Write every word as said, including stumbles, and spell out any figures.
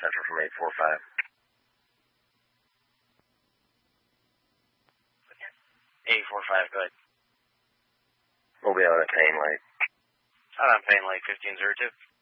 Central from eight four five. eight four five, go ahead. We'll be on a Payne Lake. Out on Payne Lake, fifteen zero two.